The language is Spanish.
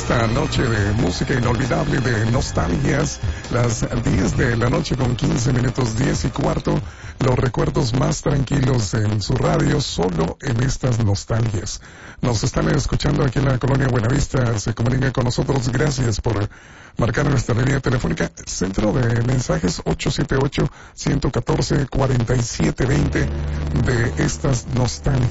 esta noche de música inolvidable, de nostalgias, las 10 de la noche con 15 minutos, 10 y cuarto, los recuerdos más tranquilos en su radio, solo en estas nostalgias. Nos están escuchando aquí en la colonia Buenavista, se comunican con nosotros, gracias por marcar nuestra línea telefónica, centro de mensajes 878-114-4720 de estas nostalgias.